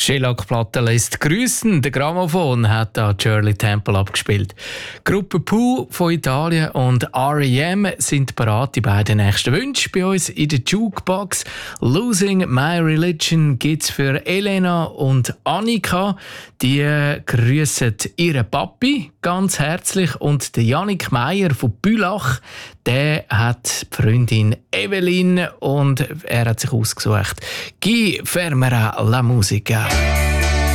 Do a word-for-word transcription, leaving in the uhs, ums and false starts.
Schellackplatte lässt grüßen. Der Grammophon hat da Shirley Temple abgespielt. Die Gruppe Pooh von Italien und R E M sind bereit, die beiden nächsten Wünsche bei uns in der Jukebox. Losing My Religion gibt's für Elena und Annika. Die grüßen ihren Papi ganz herzlich und der Jannik Meier von Bülach, der hat die Freundin Evelyn und er hat sich ausgesucht «Chi fermerà la musica».